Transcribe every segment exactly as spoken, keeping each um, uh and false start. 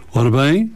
Ora bem,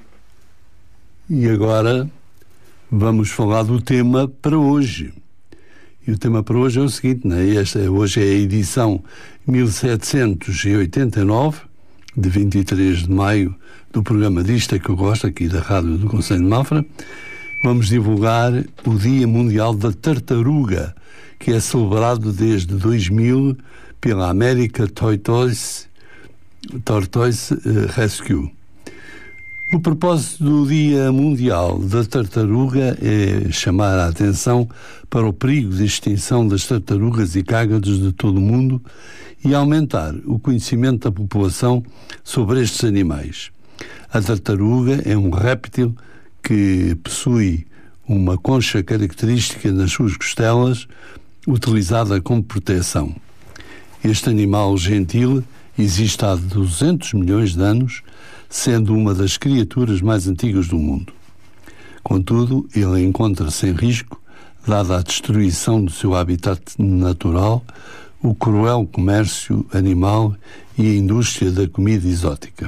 e agora vamos falar do tema para hoje. E o tema para hoje é o seguinte, né? Esta, hoje é a edição mil setecentos e oitenta e nove, de vinte e três de maio, do programa Disto é que eu gosto, aqui da Rádio do Conselho de Mafra. Vamos divulgar o Dia Mundial da Tartaruga, que é celebrado desde dois mil pela American Tortoise, Tortoise Rescue. O propósito do Dia Mundial da Tartaruga é chamar a atenção para o perigo de extinção das tartarugas e cágados de todo o mundo e aumentar o conhecimento da população sobre estes animais. A tartaruga é um réptil que possui uma concha característica nas suas costelas, utilizada como proteção. Este animal gentil existe há duzentos milhões de anos, sendo uma das criaturas mais antigas do mundo. Contudo, ele encontra-se em risco, dada a destruição do seu habitat natural, o cruel comércio animal e a indústria da comida exótica.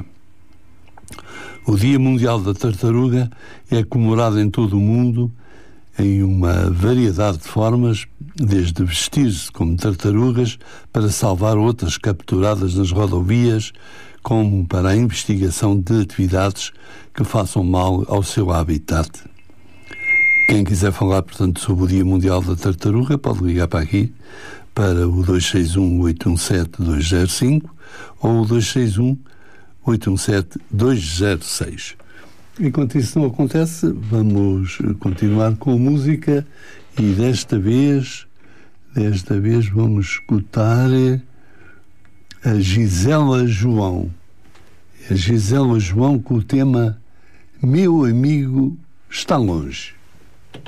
O Dia Mundial da Tartaruga é comemorado em todo o mundo em uma variedade de formas, desde vestir-se como tartarugas para salvar outras capturadas nas rodovias, como para a investigação de atividades que façam mal ao seu habitat. Quem quiser falar, portanto, sobre o Dia Mundial da Tartaruga, pode ligar para aqui, para o dois seis um, oito um sete, dois zero cinco ou o dois seis um, oito um sete, dois zero seis. Enquanto isso não acontece, vamos continuar com música e desta vez, desta vez vamos escutar a Gisela João. A Gisela João com o tema Meu Amigo Está Longe.